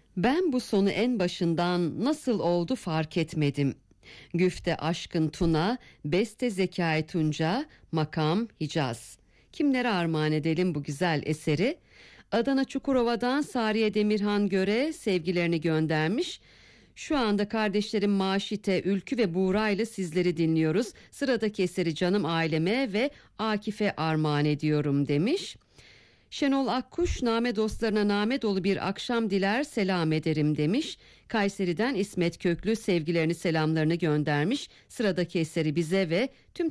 Ben bu sonu en başından nasıl oldu fark etmedim. Güfte aşkın Tuna, beste Zekai Tunca, makam Hicaz. Kimlere armağan edelim bu güzel eseri? Adana Çukurova'dan Sariye Demirhan Göre sevgilerini göndermiş. Şu anda kardeşlerim Maşite, Ülkü ve Buğra ile sizleri dinliyoruz. Sıradaki eseri canım aileme ve Akif'e armağan ediyorum demiş. Şenol Akkuş, name dostlarına name dolu bir akşam diler, selam ederim demiş. Kayseri'den İsmet Köklü sevgilerini, selamlarını göndermiş. Sıradaki eseri bize ve tüm